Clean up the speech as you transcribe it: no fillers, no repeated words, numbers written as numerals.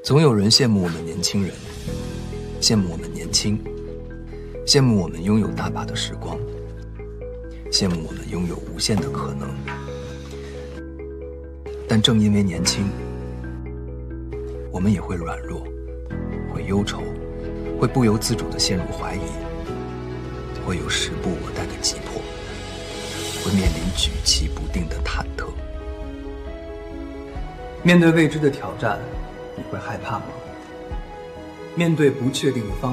总有人羡慕我们年轻人，羡慕我们年轻，羡慕我们拥有大把的时光，羡慕我们拥有无限的可能。但正因为年轻，我们也会软弱，会忧愁，会不由自主地陷入怀疑，会有时不我待的急迫，会面临举棋不定的忐忑。 面对未知的挑战，你会害怕吗？面对不确定的方